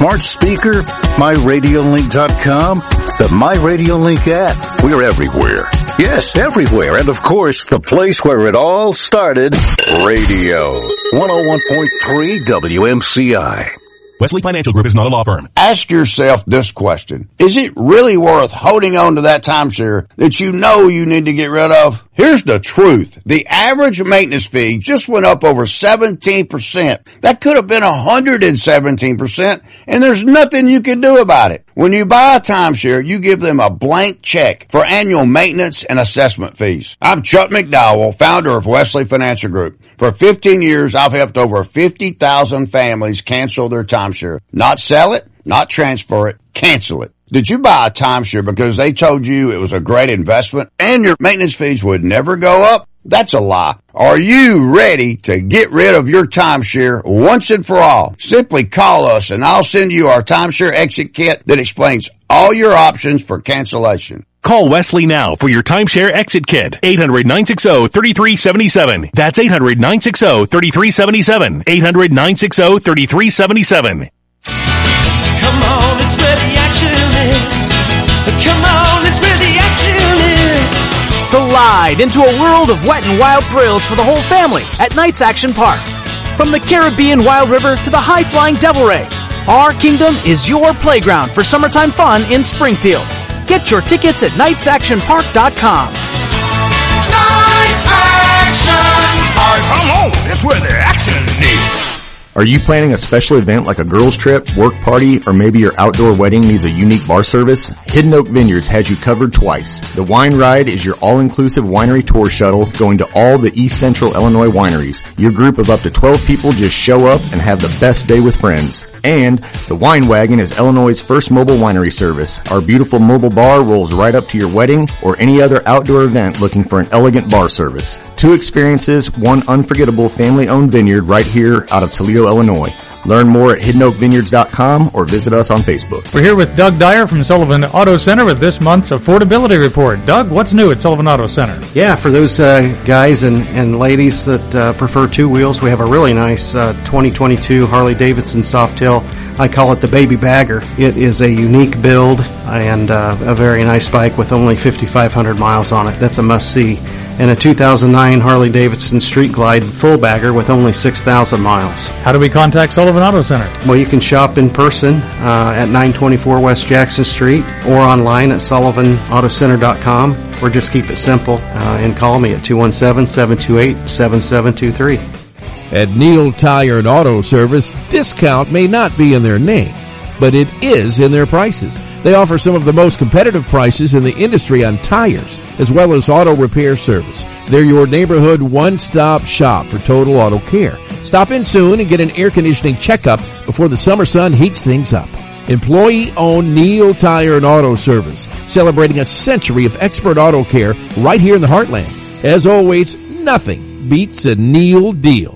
smart speaker, MyRadioLink.com, the MyRadioLink app. We're everywhere. Yes, everywhere. And of course, the place where it all started, radio. 101.3 WMCI. Wesley Financial Group is not a law firm. Ask yourself this question. Is it really worth holding on to that timeshare that you know you need to get rid of? Here's the truth. The average maintenance fee just went up over 17%. That could have been 117%, and there's nothing you can do about it. When you buy a timeshare, you give them a blank check for annual maintenance and assessment fees. I'm Chuck McDowell, founder of Wesley Financial Group. For 15 years, I've helped over 50,000 families cancel their timeshare. Not sell it, not transfer it, cancel it. Did you buy a timeshare because they told you it was a great investment and your maintenance fees would never go up? That's a lie. Are you ready to get rid of your timeshare once and for all? Simply call us and I'll send you our timeshare exit kit that explains all your options for cancellation. Call Wesley now for your timeshare exit kit. 800-960-3377. That's 800-960-3377. 800-960-3377. Come on, it's where the action is. Come on, it's where the action is. Slide into a world of wet and wild thrills for the whole family at Knights Action Park. From the Caribbean Wild River to the high-flying Devil Ray, our kingdom is your playground for summertime fun in Springfield. Get your tickets at knightsactionpark.com. Knights Action Park. Come on, it's where the action is. Are you planning a special event like a girls' trip, work party, or maybe your outdoor wedding needs a unique bar service? Hidden Oak Vineyards has you covered twice. The Wine Ride is your all-inclusive winery tour shuttle going to all the East Central Illinois wineries. Your group of up to 12 people just show up and have the best day with friends. And the Wine Wagon is Illinois' first mobile winery service. Our beautiful mobile bar rolls right up to your wedding or any other outdoor event looking for an elegant bar service. 2 experiences, 1 unforgettable family-owned vineyard right here out of Toledo, Illinois. Learn more at hiddenoakvineyards.com or visit us on Facebook. We're here with Doug Dyer from Sullivan Auto Center with this month's affordability report. Doug, what's new at Sullivan Auto Center? Yeah, for those guys and ladies that prefer 2 wheels, we have a really nice 2022 Harley-Davidson Softail. I call it the baby bagger. It is a unique build and a very nice bike with only 5,500 miles on it. That's a must-see. And a 2009 Harley-Davidson Street Glide full bagger with only 6,000 miles. How do we contact Sullivan Auto Center? Well, you can shop in person at 924 West Jackson Street or online at sullivanautocenter.com, or just keep it simple and call me at 217-728-7723. At Neil Tire and Auto Service, discount may not be in their name, but it is in their prices. They offer some of the most competitive prices in the industry on tires, as well as auto repair service. They're your neighborhood one-stop shop for total auto care. Stop in soon and get an air conditioning checkup before the summer sun heats things up. Employee-owned Neil Tire and Auto Service, celebrating a century of expert auto care right here in the heartland. As always, nothing beats a Neil deal.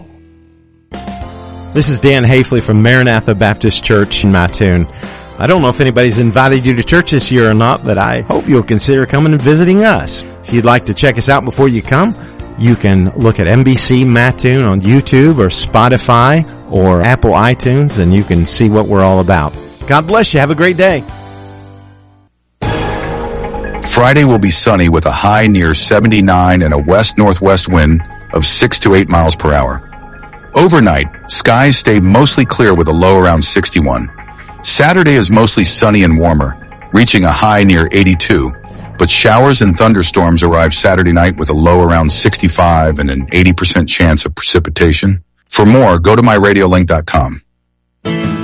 This is Dan Hafley from Maranatha Baptist Church in Mattoon. I don't know if anybody's invited you to church this year or not, but I hope you'll consider coming and visiting us. If you'd like to check us out before you come, you can look at NBC Mattoon on YouTube or Spotify or Apple iTunes, and you can see what we're all about. God bless you. Have a great day. Friday will be sunny with a high near 79 and a west-northwest wind of 6 to 8 miles per hour. Overnight, skies stay mostly clear with a low around 61. Saturday is mostly sunny and warmer, reaching a high near 82, but showers and thunderstorms arrive Saturday night with a low around 65 and an 80% chance of precipitation. For more, go to myradiolink.com.